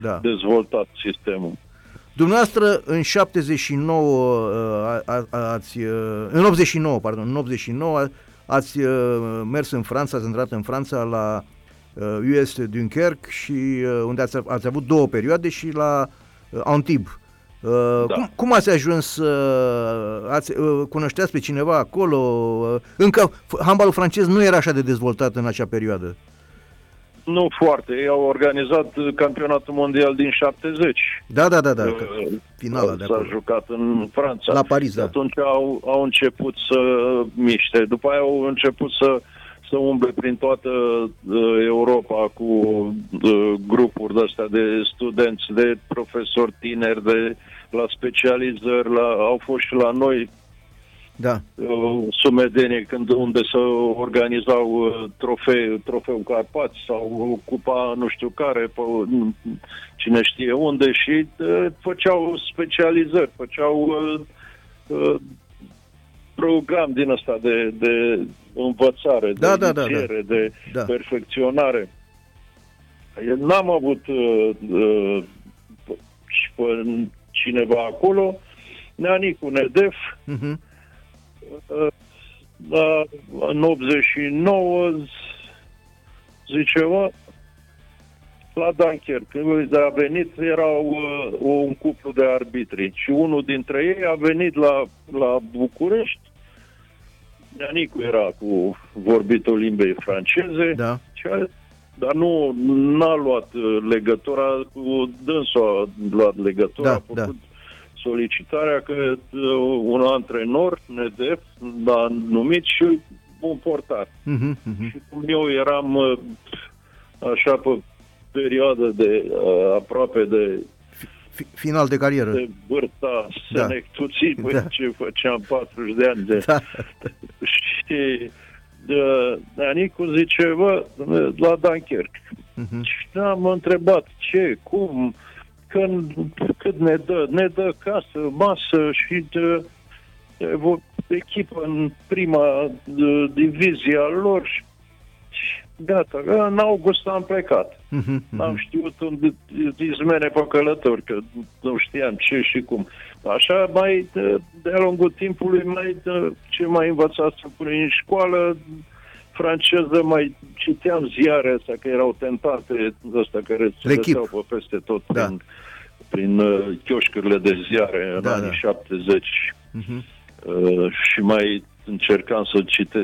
dezvoltat sistemul. Dumneavoastră în 79 în 89 ați mers în Franța, ați intrat în Franța la US Dunkerque și unde ați avut 2 perioade și la Antibes. Cum ați ajuns, cunoșteați pe cineva acolo? Încă handbalul francez nu era așa de dezvoltat în acea perioadă. Nu foarte. Ei au organizat campionatul mondial din 70. Da. Finala de acolo. S-a jucat în Franța. La Paris, da. Atunci au început să miște. După aia au început să umble prin toată Europa cu grupuri de-astea de studenți, de profesori tineri, la specializări, au fost și la noi sumedenie unde se organizau trofeu Carpați sau cupa nu știu care, cine știe unde, și făceau specializări, făceau program din ăsta de învățare, de inițiere, de perfecționare. N-am avut cineva acolo. Neanicu Nedef, în 89, zice, la Dunkerque, a venit, erau un cuplu de arbitri și unul dintre ei a venit la București. Neanicu era cu vorbitul limbei franceze, dar n-a luat legătura cu dânsul, a luat legătura, a făcut solicitarea că un antrenor, Nedef, l-a numit și un portar. Și cum eu eram așa pe perioadă de aproape de final de carieră, de vârsta senectuții, ce făceam 40 de ani și Anicu zice, la Dunkerque. Și am întrebat cum, cât ne dă casă, masă și echipă în prima divizie a lor. Și gata, în august am plecat. N-am știut unde izmene pe călători, că nu știam ce și cum. Așa, de-a lungul timpului, ce mai învățasem prin școală franceză, mai citeam ziare astea, că erau tentate astea care se găseau pe peste tot prin chioșcurile de ziare în anii 70. Și mai încercam să citesc,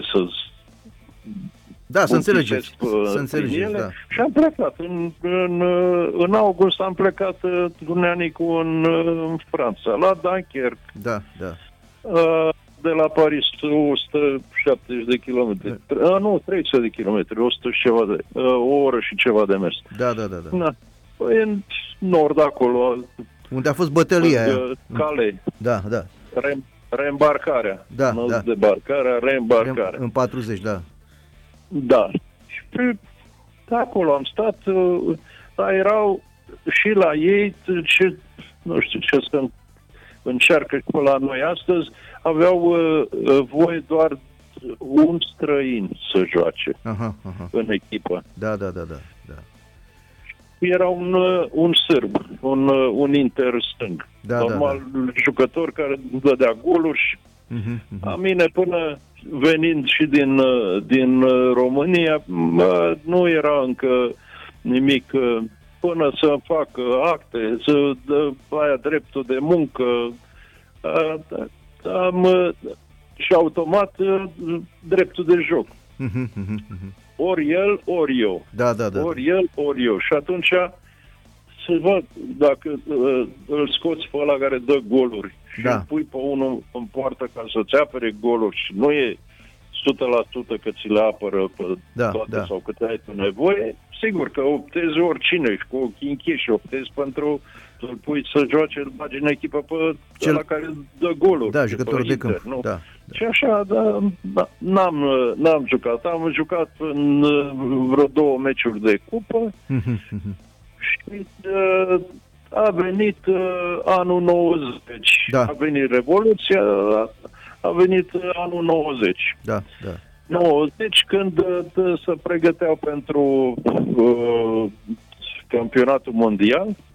să înțelegeți. Și am plecat. În august am plecat Neanicu în Franța, la Dunkerque. De la Paris 170 de kilometri. Nu, 300 de kilometri, 100 și ceva o oră și ceva de mers. Păi în nord acolo. Unde a fost bătălia aia. Calais. Reîmbarcarea. Debarcarea, reîmbarcarea. În 40, Și acolo am stat, erau și la ei, nu știu ce să încearcă și pe la noi astăzi, aveau voie doar un străin să joace în echipă. Era un sârb, un interstâng. Normal, jucător care dădea goluri. La mine, până venind și din România, nu era încă nimic, până să fac acte, să dă aia dreptul de muncă. Și automat dreptul de joc. Ori el, ori eu. Ori el, ori eu. Și atunci să văd dacă îl scoți pe ăla care dă goluri și îl pui pe unul în poartă ca să-ți apere goluri și nu e 100% că ți le apără pe toate sau câte ai tu nevoie, sigur că optezi oricine și cu ochii închiși, optezi pentru să-l pui să joace, îl bagi în echipă pe ăla care dă goluri. Jucătorul de câmp. Și așa, n-am jucat. Am jucat în vreo 2 meciuri de cupă și a venit anul 90. A venit Revoluția, a venit anul 90. 90, când se pregăteau pentru campionatul mondial.